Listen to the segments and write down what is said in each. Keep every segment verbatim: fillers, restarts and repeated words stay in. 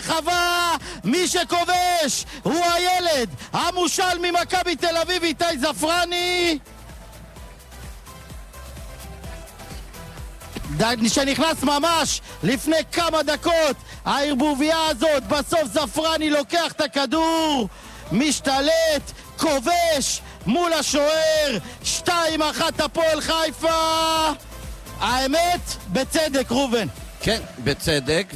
הרחבה, מי שכובש הוא הילד המושל ממכבי תל אביב, איתי זפרני, שנכנס ממש לפני כמה דקות. הערבוביה הזאת, בסוף זפרני לוקח את הכדור, משתלט, כובש מול השוער, שתיים אחת הפועל חיפה. האמת, בצדק רובן. כן, בצדק,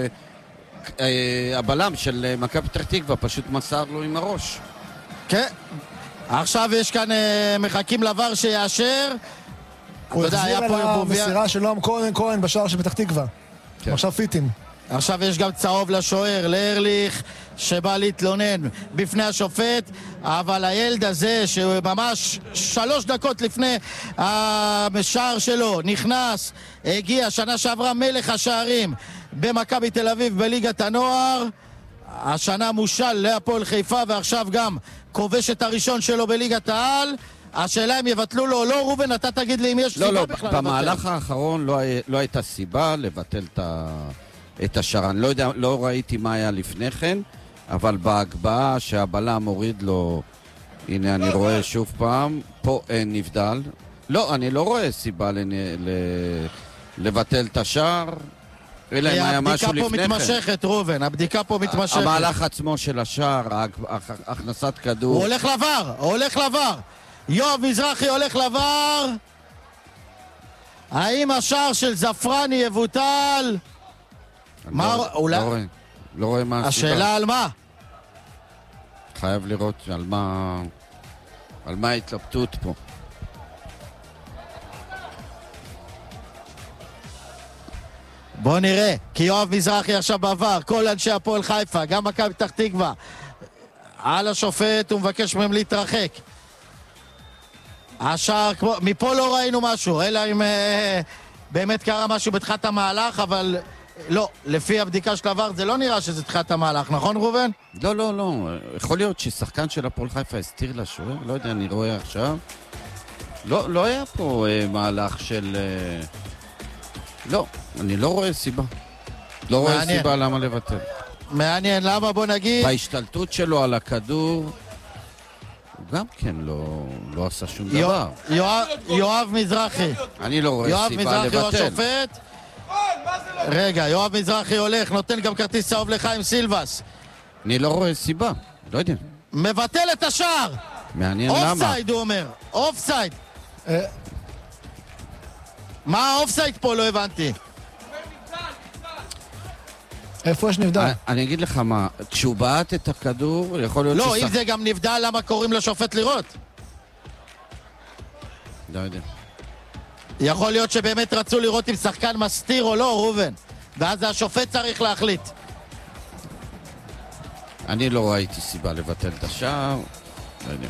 והבלם של מכבי פתח תקווה פשוט מסר לו עם הראש. כן, עכשיו יש כאן מחכים לבר שיאשר. הוא החזיר על המסירה של נועם כהן כהן בשער של פתח תקווה. עכשיו פיטים. עכשיו יש גם צהוב לשוער, לארליך, שבא להתלונן בפני השופט, אבל הילד הזה שממש שלוש דקות לפני השער שלו נכנס, הגיע שנה שעברה מלך השערים במכבי תל אביב בליגת הנוער, השנה מושל להפועל חיפה ועכשיו גם כובש את הראשון שלו בליגת העל. השאלה אם יבטלו לו או לא. רובן, אתה תגיד לי אם יש לא, סיבה לא, בכלל. במהלך האחרון לא, לא הייתה סיבה לבטל את, ה, את השער. אני לא יודע, לא ראיתי מה היה לפני כן, אבל בהגבהה שהבלם הוריד לו, הנה אני רואה שוב פעם, פה אין נבדל. לא, אני לא רואה סיבה ל, ל, לבטל את השער, אלא אם היה משהו לפני כן. הבדיקה פה מתמשכת, רובן, הבדיקה פה מתמשכת. המהלך עצמו של השער, הכנסת כדור. הוא הולך לבר, הוא הולך לבר. יואב מזרחי הולך לבר. האם השער של זפרני יבוטל? מה, לא, אולי... לא רואה, לא רואה מה הסיבה. השאלה על מה? חייב לראות על מה, על מה ההתלבטות פה. בוא נראה, כי יואב מזרחי עכשיו בעבר, כל אנשי הפועל חיפה, גם מכבי פתח תקווה, על השופט, הוא מבקש מהם להתרחק. השער, כמו, מפה לא ראינו משהו, אלא אם אה, באמת קרה משהו בתחילת המהלך, אבל לא, לפי הבדיקה של עבר זה לא נראה שזה תחילת המהלך, נכון רובן? לא, לא, לא, יכול להיות ששחקן של הפועל חיפה הסתיר לשוער, לא יודע, אני רואה עכשיו. לא, לא היה פה אה, מהלך של... אה... לא, אני לא רואה סיבה. לא רואה מעניין. סיבה למה לבטל. מעניין, למה בוא נגיד... בהשתלטות שלו על הכדור... הוא גם כן לא, לא עשה שום יו, דבר. יואב, יואב מזרחי. אני לא רואה סיבה לבטל. יואב מזרחי הוא השופט. רגע, יואב מזרחי הולך, נותן גם כרטיס צהוב לחיים סילבס. אני לא רואה סיבה, לא יודע. מבטל את השער. מעניין למה. אופסייד הוא אומר, אופסייד. מה האופסייד פה? לא הבנתי. איפה יש נבדל? אני אגיד לך מה, כשהוא בעט את הכדור, יכול להיות... לא, אם זה גם נבדל, למה קוראים לשופט לראות? לא יודע. יכול להיות שבאמת רצו לראות אם שחקן מסתיר או לא, רובן. ואז השופט צריך להחליט. אני לא ראיתי סיבה לבטל את השער, לא יודע.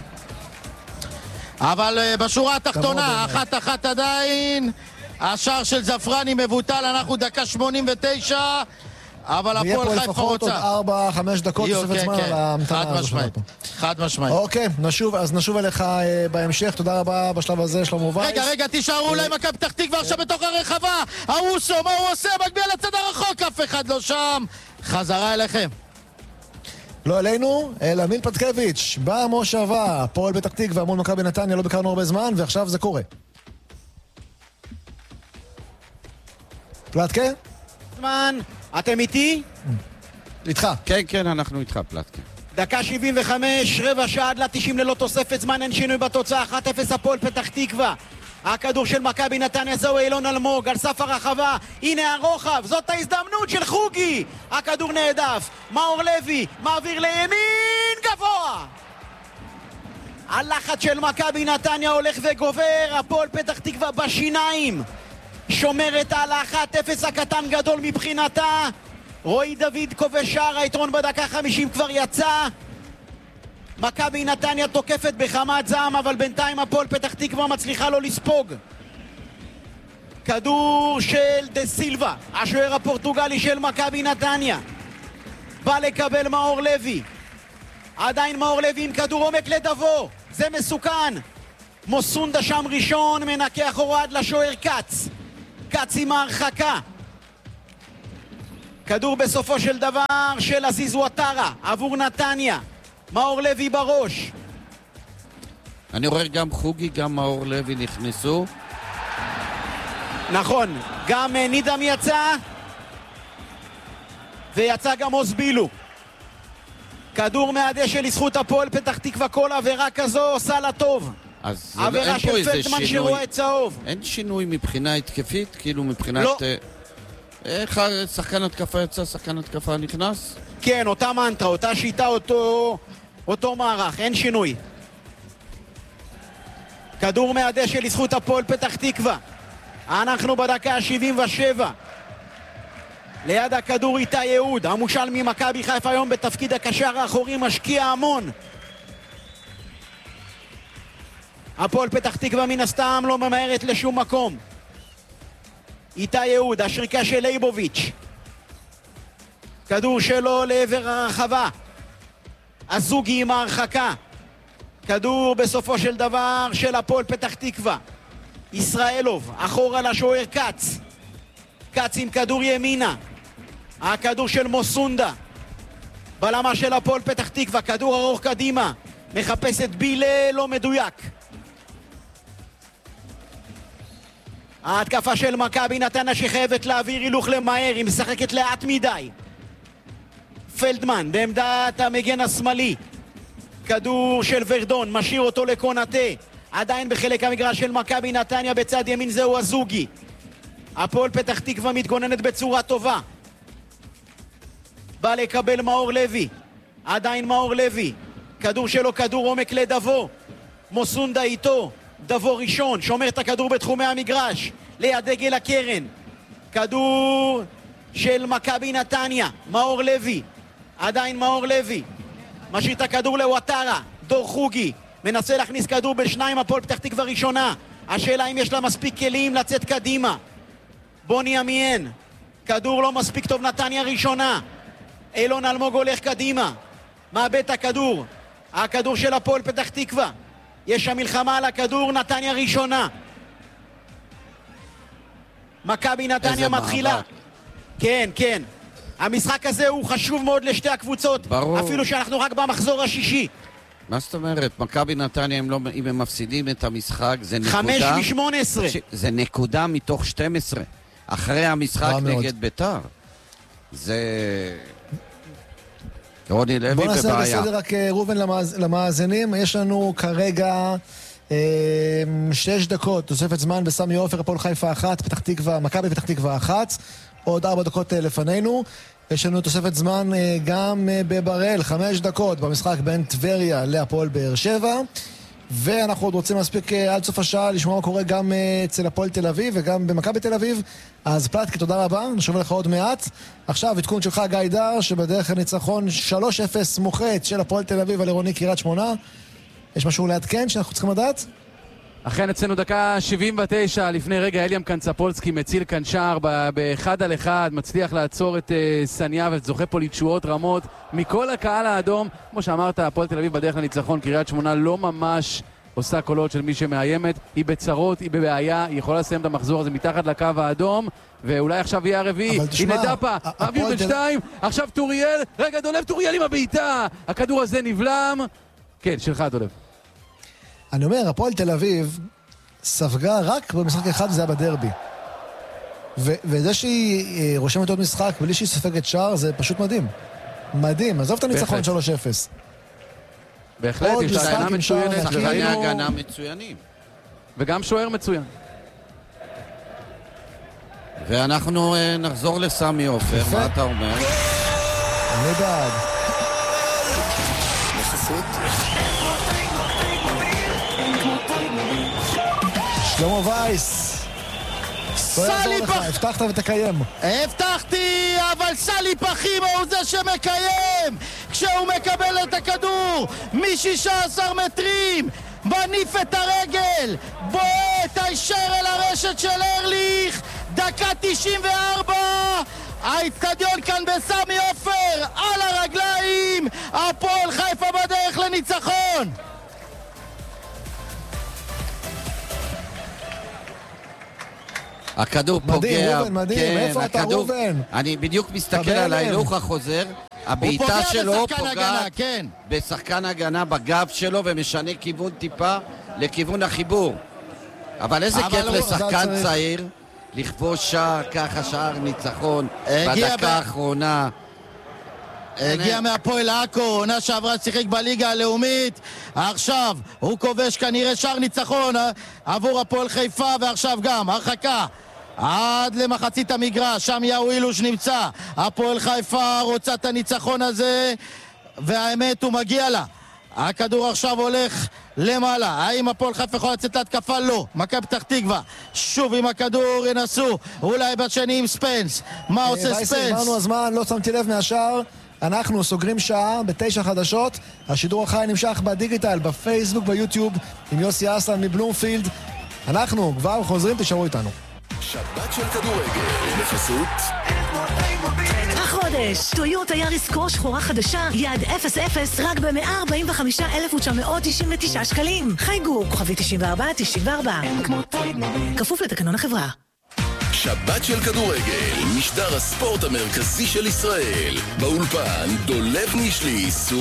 אבל בשורה התחתונה, אחת אחת עדיין, השער של זפרני מבוטל, אנחנו דקה שמונים ותשע, אבל הפועל חיפה רוצה. יהיה פה לפחות עוד ארבע חמש דקות תוספת זמן על ההמתנה הזו. חד משמעית. אוקיי, נשוב, אז נשוב אליך בהמשך, תודה רבה בשלב הזה, שלמה וייס. רגע, רגע, תישארו אולי מכבי פתח תקווה עכשיו בתוך הרחבה. ארוסו, מה הוא עושה? מגביה לצד הרחוק, אף אחד לא שם. חזרה אליכם. לא אלינו, אלא מיל פטקביץ' במושבה, הפועל פתח תקווה מול מכבי נתניה, לא ביקרנו הרבה זמן, ועכשיו זה קורה. פלטקה? זמן, אתם איתי? איתך. כן, כן, אנחנו איתך, פלטקה. דקה שבעים וחמש, רבע שעה עד ל-תשעים ללא תוספת זמן, אין שינוי בתוצאה, אחת אפס הפועל פתח תקווה. הכדור של מכבי נתניה, זהו אילון אלמוג על סף הרחבה, הנה הרוחב, זאת ההזדמנות של חוגי, הכדור נעדף, מאור לוי מעביר לימין גבוה, הלחץ של מכבי נתניה הולך וגובר, הפועל פתח תקווה בשיניים שומרת על ה-אחת אפס הקטן גדול מבחינתה. רועי דוד כובש שער, היתרון בדקה חמישים כבר יצא, מכבי נתניה תוקפת בחמת זעם, אבל בינתיים הפועל פתח תקווה מצליחה לא לספוג. כדור של דה סילבה, השוער הפורטוגלי של מכבי נתניה, בא לקבל מאור לוי, עדיין מאור לוי עם כדור עומק לדבו, זה מסוכן. מוסונדה שם ראשון, מנקה אחורה עד לשוער קץ, קץ עם ההרחקה. כדור בסופו של דבר של עזיז וואטרה עבור נתניה. מאור לוי בראש. אני רואה גם חוגי, גם מאור לוי נכנסו. נכון, גם נידם יצא ויצא גם עוז בילו. כדור מהדשא לזכות הפועל פתח תקווה. כל עבירה כזו עושה לה טוב. אז עבירה של פלדמן שרואה צהוב. אין שינוי מבחינה התקפית? כאילו מבחינת... לא. איך שחקן התקפה יצא, שחקן התקפה נכנס? כן, אותה מנטרה, אותה שיטה, אותו, אותו מערך, אין שינוי. כדור מהדשא לזכות הפועל פתח תקווה. אנחנו בדקה ה-שבעים ושבע. ליד הכדור איתי יהוד, המושל ממכבי חיפה היום בתפקיד הקשר האחורי, משקיע המון. הפועל פתח תקווה מן הסתם לא ממהרת לשום מקום. איתי יהוד, השריקה של ליבוביץ'. כדור שלו לעבר הרחבה. הזוגי עם ההרחקה. כדור בסופו של דבר של הפועל פתח תקווה. ישראלוב, אחורה לשוער קץ. קץ עם כדור ימינה. הכדור של מוסונדה. בלמה של הפועל פתח תקווה, כדור ארוך קדימה. מחפש את בילה, לא מדויק. ההתקפה של מכבי נתניה שחייבת להעביר הילוך למהר, היא משחקת לאט מדי. פלדמן בעמדת המגן השמאלי. כדור של ורדון, משאיר אותו לקונטה. עדיין בחלק המגרש של מכבי נתניה, בצד ימין זהו הזוגי. הפועל פתח תקווה מתגוננת בצורה טובה. בא לקבל מאור לוי. עדיין מאור לוי. כדור שלו, כדור עומק לדבו. מוסונדה איתו. דבו ראשון, שומר את הכדור בתחומי המגרש. ליד דגל הקרן. כדור של מכבי נתניה. מאור לוי. עדיין מאור לוי. משאיר את הכדור לוואטרה. דור חוגי. מנסה להכניס כדור בשניים, הפועל פתח תקווה ראשונה. השאלה אם יש לה מספיק כלים לצאת קדימה. בוני עמיין. כדור לא מספיק טוב, נתניה ראשונה. אילון אלמוג הולך קדימה. מאבד את הכדור. הכדור של הפועל פתח תקווה. יש שם מלחמה על הכדור, נתניה ראשונה. מכבי נתניה מתחילה. מאבק. כן, כן. המשחק הזה הוא חשוב מאוד לשתי הקבוצות. ברור. אפילו שאנחנו רק במחזור השישי. מה זאת אומרת? מכבי נתניה, אם, לא, אם הם מפסידים את המשחק, זה נקודה... חמש משמונה עשרה. זה נקודה מתוך שתים עשרה. אחרי המשחק נגד ביתר. זה... רוני לוי בבעיה. בוא נעשה בסדר רק רובן למאז... למאזינים. יש לנו כרגע אה, שש דקות, תוספת זמן בסמי עופר, הפועל חיפה אחת, פתח תקווה, מכבי פתח תקווה אחת. עוד ארבע דקות לפנינו. יש לנו תוספת זמן גם בברל, חמש דקות במשחק בין טבריה להפועל באר שבע. ואנחנו עוד רוצים להספיק עד סוף השעה לשמוע מה קורה גם אצל הפועל תל אביב וגם במכבי תל אביב. אז פלטקי, תודה רבה, נשוב לך עוד מעט. עכשיו עדכון שלך גיא דר, שבדרך לניצחון שלוש אפס מוחץ של הפועל תל אביב על עירוני קריית שמונה. יש משהו לעדכן שאנחנו צריכים לדעת? אכן אצלנו דקה שבעים ותשע, לפני רגע אליאם קנצפולסקי מציל כאן שער באחד על אחד, מצליח לעצור את uh, סניה וזוכה פה לתשועות רמות מכל הקהל האדום. כמו שאמרת, הפועל תל אביב בדרך לניצחון, קריית שמונה לא ממש עושה קולות של מי שמאיימת, היא בצרות, היא בבעיה, היא יכולה לסיים את המחזור הזה מתחת לקו האדום, ואולי עכשיו יהיה הרביעי. הנה דפה, אוויר בן שתיים, עכשיו טוריאל, רגע דולב, טוריאל עם הבעיטה, הכדור הזה נבלם. כן, שלך דולב. אני אומר, הפועל תל אביב ספגה רק במשחק אחד, וזה היה בדרבי. ו- וזה שהיא רושמת עוד משחק בלי שהיא סופגת שער, זה פשוט מדהים. מדהים, עזוב את הניצחון שלוש אפס. בהחלט, יש לה הגנה מצוינת, שחקני הגנה מצוינים. וגם שוער מצוין. ואנחנו נחזור לסמי עופר, מה אתה אומר? אני בעד. בחסות? שלמה וייס. סלי פח... הבטחת ותקיים. הבטחתי, אבל סלי פחימה הוא זה שמקיים. כשהוא מקבל את הכדור מ-שישה עשר מטרים, מניף את הרגל, בועט הישר אל הרשת של ארליך. דקה תשעים וארבע, האצטדיון כאן בסמי עופר על הרגליים. הפועל חיפה בדרך לניצחון. הכדור פוגע. מדהים, רובן, מדהים. כן, איפה אתה, הכדור, רובן? אני בדיוק מסתכל חבר על אליהם. ההילוך החוזר. הוא הבעיטה פוגע שלו בשחקן הגנה, פוגעת כן. בשחקן הגנה בגב שלו ומשנה כיוון טיפה לכיוון החיבור. אבל איזה אבל כיף הוא- לשחקן צריך- צעיר לכבוש שער ככה, שער ניצחון הגיע בדקה ב- האחרונה. הגיע מהפועל עכו, עונה שעברה שיחק בליגה הלאומית, עכשיו הוא כובש כנראה שער ניצחון אה, עבור הפועל חיפה, ועכשיו גם הרחקה עד למחצית המגרש, שם יאו אילוש נמצא, הפועל חיפה רוצה את הניצחון הזה, והאמת הוא מגיע לה. הכדור עכשיו הולך למעלה, האם הפועל חיפה יכול לצאת להתקפה? לא. מכבי פתח תקווה שוב עם הכדור, ינסו אולי בשני עם ספנס. מה עושה וייסי, ספנס? אמרנו הזמן, לא שמתי לב מהשאר. אנחנו סוגרים שעה בתשע חדשות. השידור החי נמשך בדיגיטל, בפייסבוק, ביוטיוב, עם יוסי אסלן מבלומפילד. אנחנו כבר חוזרים, תשארו איתנו. שבת של כדורגל, בחסות החודש, טויוטה יאריס קרו שחורה חדשה, יעד אפס אפס רק ב-מאה ארבעים וחמישה אלף ותשע מאות תשעים ותשעה שקלים. חייגו, כוכבי תשעים וארבע תשעים וארבע. כפוף לתקנון החברה. שבת של כדורגל, משדר הספורט המרכזי של ישראל. באולפן דולב נישלי, סור